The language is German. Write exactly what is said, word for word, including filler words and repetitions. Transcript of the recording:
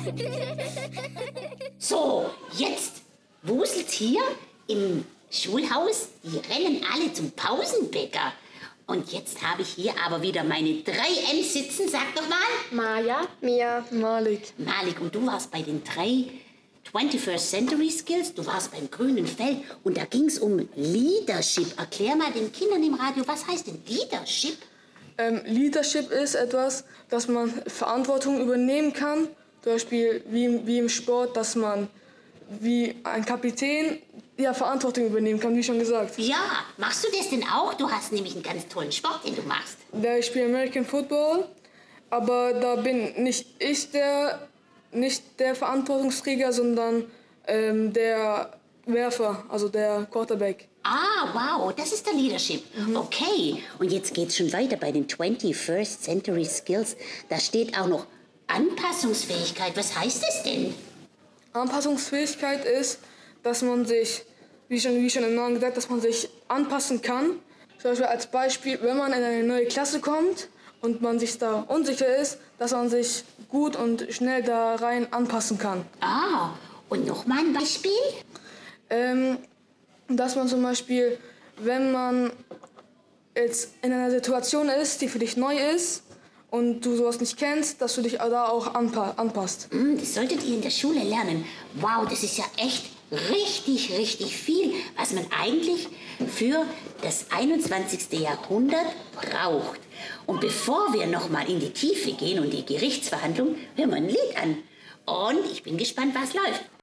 So, jetzt wuselt's hier im Schulhaus. Die rennen alle zum Pausenbäcker. Und jetzt habe ich hier aber wieder meine drei M sitzen. Sag doch mal. Maja, Mia, Malik. Malik, und du warst bei den drei twenty-first Century Skills. Du warst beim grünen Feld und da ging es um Leadership. Erklär mal den Kindern im Radio, was heißt denn Leadership? Ähm, Leadership ist etwas, dass man Verantwortung übernehmen kann. Zum Beispiel wie, wie im Sport, dass man wie ein Kapitän ja, Verantwortung übernehmen kann, wie schon gesagt. Ja, machst du das denn auch? Du hast nämlich einen ganz tollen Sport, den du machst. Ja, ich spiele American Football, aber da bin nicht ich der, nicht der Verantwortungsträger, sondern ähm, der Werfer, also der Quarterback. Ah, wow, das ist der Leadership. Mhm. Okay, und jetzt geht's schon weiter bei den twenty-first Century Skills. Da steht auch noch Anpassungsfähigkeit. Was heißt das denn? Anpassungsfähigkeit ist, dass man sich, wie schon, wie schon im Namen gesagt, dass man sich anpassen kann. Zum Beispiel als Beispiel, wenn man in eine neue Klasse kommt und man sich da unsicher ist, dass man sich gut und schnell da rein anpassen kann. Ah, und nochmal ein Beispiel? Ähm, dass man zum Beispiel, wenn man jetzt in einer Situation ist, die für dich neu ist und du sowas nicht kennst, dass du dich da auch anpa- anpasst. Das solltet ihr in der Schule lernen. Wow, das ist ja echt richtig, richtig viel, was man eigentlich für das einundzwanzigste Jahrhundert braucht. Und bevor wir nochmal in die Tiefe gehen und die Gerichtsverhandlung, hören wir ein Lied an. Und ich bin gespannt, was läuft.